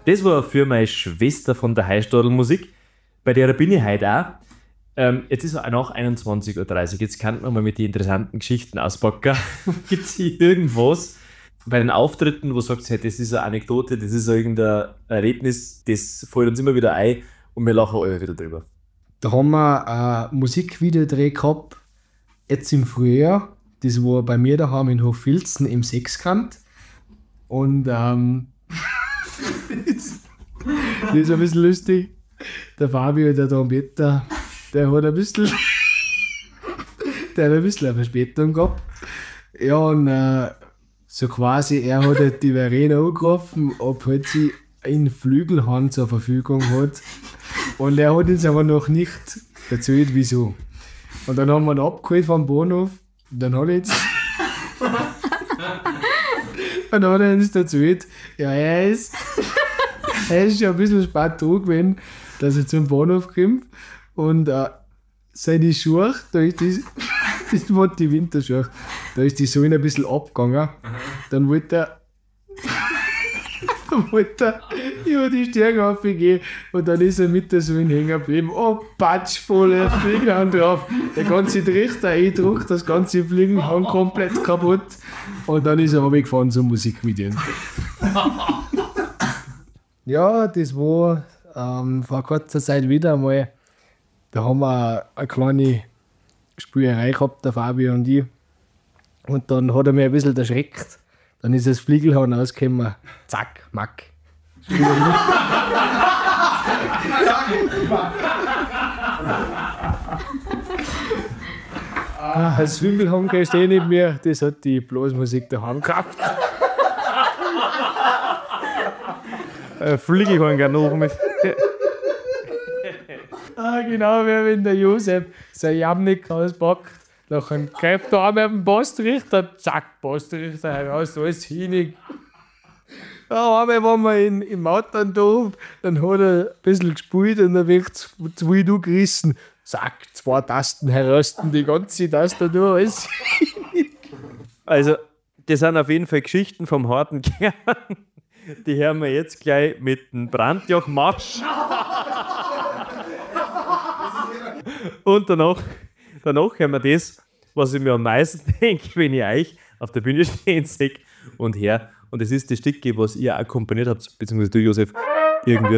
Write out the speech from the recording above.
Das war für meine Schwester von der Heißstadelmusik. Bei der bin ich heute auch. Jetzt ist es nach 21:30 Uhr. Jetzt kann man mal mit den interessanten Geschichten auspacken. Gibt es irgendwas bei den Auftritten, wo du sagst, hey, das ist eine Anekdote, das ist irgendein Erlebnis, das fällt uns immer wieder ein und wir lachen alle wieder drüber. Da haben wir ein Musikvideodreh gehabt, jetzt im Frühjahr. Das war bei mir daheim in Hochfilzen im Sechskant. Und das ist ein bisschen lustig. Der Fabio, der Trompeter, der hat ein bisschen eine Verspätung gehabt. Ja, und so quasi, er hat halt die Verena angerufen, ob halt sie einen Flügelhorn zur Verfügung hat. Und er hat uns aber noch nicht erzählt, wieso. Und dann haben wir ihn abgeholt vom Bahnhof. Und dann hat er uns erzählt, ja, er ist schon ein bisschen spät dran gewesen, dass er zum Bahnhof kommt. Und seine Schuhe, da ist das waren die Winterschuhe, da ist die Sohlen ein bisschen abgegangen. Dann wollte er über die Stärke raufgehen und dann ist er mit der Sohlen hängen geblieben. Oh, patsch, voller Fliegenhang drauf. Der ganze Trichter eindruckt, das ganze Fliegenhang komplett kaputt. Und dann ist er runtergefahren zum Musikvideo. Ja, das war vor kurzer Zeit wieder einmal. Da haben wir eine kleine Spielerei gehabt, der Fabio und ich. Und dann hat er mich ein bisschen erschreckt. Dann ist das Fliegelhorn rausgekommen. Zack, Mack. Das Flügelhorn steht nicht mehr. Das hat die Blasmusik daheim gehabt. Flügelhorn gerne noch mit. Genau, wie wenn der Josef sein Jamnik auspackt. Nachher greift der Arm auf den Postrichter, zack, Postrichter heraus, alles hinig. Ja, einmal waren wir im Mauternhof, dann hat er ein bisschen gespielt und dann wird zwei du gerissen. Zack, 2 Tasten heraus, die ganze Tastatur, alles. Also, das sind auf jeden Fall Geschichten vom harten Kern. Die hören wir jetzt gleich mit dem Brandjoch-Marsch. Und danach hören wir das, was ich mir am meisten denke, wenn ich euch auf der Bühne stehen sehe und her. Und das ist das Stück, was ihr akkompaniert habt, beziehungsweise du, Josef, irgendwie